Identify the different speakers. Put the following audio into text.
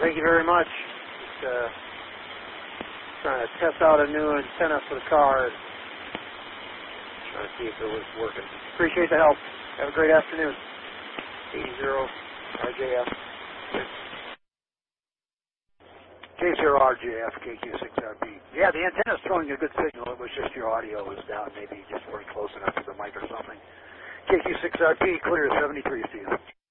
Speaker 1: Thank you very much. Just, trying to test out a new antenna for the car. Trying to see if it was working. Appreciate the help. Have a great afternoon. 80 RJF. K0RJF, KQ6RB. Yeah, the antenna's throwing a good signal. It was just your audio was down. Maybe you just weren't close enough to the mic or something. KQ6RB, clear 73, Steve.